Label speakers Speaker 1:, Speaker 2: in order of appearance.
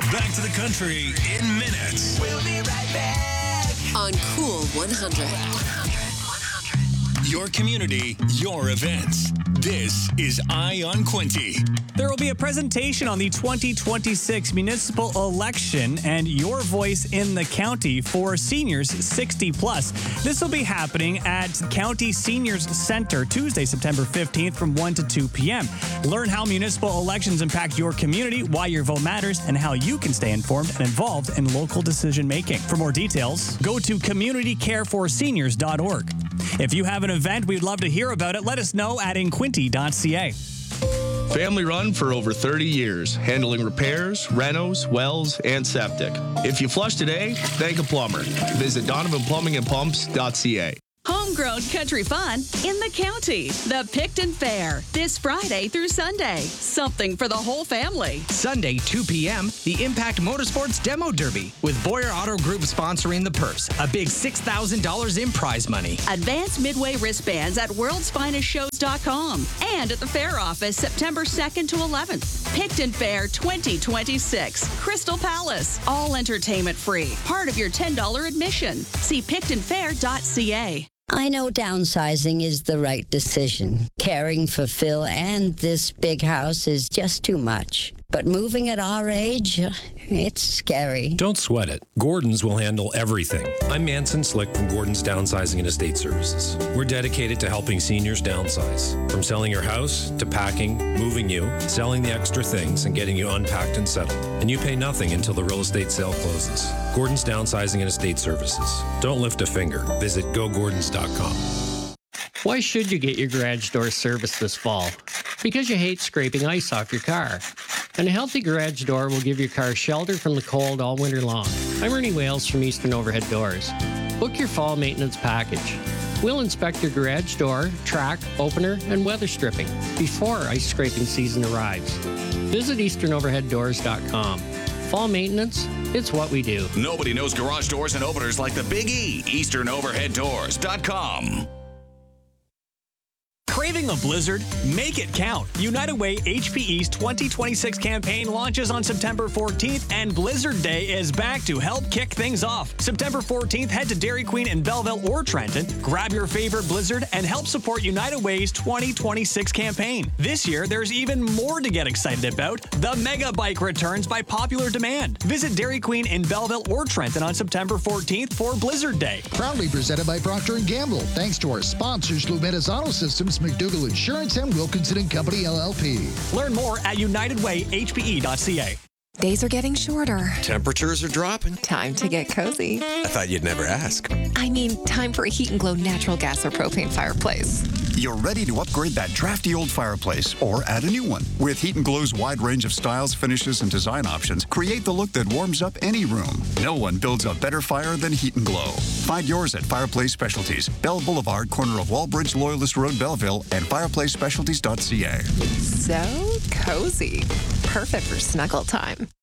Speaker 1: back to the country in minutes.
Speaker 2: We'll be right back
Speaker 3: on Cool 100.
Speaker 1: Your community, your events. This is Eye on Quinte.
Speaker 4: There will be a presentation on the 2026 municipal election and your voice in the county for seniors 60 plus. This will be happening at County Seniors Center Tuesday, September 15th from 1 to 2 p.m. Learn how municipal elections impact your community, why your vote matters, and how you can stay informed and involved in local decision making. For more details, go to communitycareforseniors.org. If you have an event, we'd love to hear about it. Let us know at inquinte.ca.
Speaker 5: Family run for over 30 years, handling repairs, renos, wells, and septic. If you flush today, thank a plumber. Visit DonovanPlumbingandPumps.ca.
Speaker 6: Homegrown country fun in the county. The Picton Fair, this Friday through Sunday. Something for the whole family.
Speaker 7: Sunday, 2 p.m., the Impact Motorsports Demo Derby with Boyer Auto Group sponsoring the purse. A big $6,000 in prize money.
Speaker 6: Advanced Midway wristbands at worldsfinestshows.com and at the fair office September 2nd to 11th. Picton Fair 2026, Crystal Palace. All entertainment free. Part of your $10 admission. See pictonfair.ca.
Speaker 8: I know downsizing is the right decision. Caring for Phil and this big house is just too much. But moving at our age, it's scary.
Speaker 9: Don't sweat it. Gordon's will handle everything. I'm Manson Slick from Gordon's Downsizing and Estate Services. We're dedicated to helping seniors downsize. From selling your house to packing, moving you, selling the extra things, and getting you unpacked and settled. And you pay nothing until the real estate sale closes. Gordon's Downsizing and Estate Services. Don't lift a finger. Visit gogordons.com.
Speaker 10: Why should you get your garage door serviced this fall? Because you hate scraping ice off your car. And a healthy garage door will give your car shelter from the cold all winter long. I'm Ernie Wales from Eastern Overhead Doors. Book your fall maintenance package. We'll inspect your garage door, track, opener, and weather stripping before ice scraping season arrives. Visit easternoverheaddoors.com. Fall maintenance, it's what we do.
Speaker 1: Nobody knows garage doors and openers like the Big E. EasternOverheadDoors.com.
Speaker 4: Craving a blizzard? Make it count. United Way HPE's 2026 campaign launches on September 14th, and Blizzard Day is back to help kick things off. September 14th, head to Dairy Queen in Belleville or Trenton, grab your favorite Blizzard, and help support United Way's 2026 campaign. This year, there's even more to get excited about. The Mega Bike returns by popular demand. Visit Dairy Queen in Belleville or Trenton on September 14th for Blizzard Day.
Speaker 11: Proudly presented by Procter & Gamble. Thanks to our sponsors, Lumetis Auto Systems, McDougall Insurance, and Wilkinson & Company, LLP.
Speaker 4: Learn more at unitedwayhpe.ca.
Speaker 3: Days are getting shorter.
Speaker 12: Temperatures are dropping.
Speaker 3: Time to get cozy.
Speaker 12: I thought you'd never ask.
Speaker 3: I mean, time for a Heat & Glow natural gas or propane fireplace.
Speaker 13: You're ready to upgrade that drafty old fireplace or add a new one. With Heat & Glow's wide range of styles, finishes, and design options, create the look that warms up any room. No one builds a better fire than Heat & Glow. Find yours at Fireplace Specialties, Bell Boulevard, corner of Walbridge, Loyalist Road, Belleville, and fireplacespecialties.ca.
Speaker 3: So cozy. Perfect for snuggle time.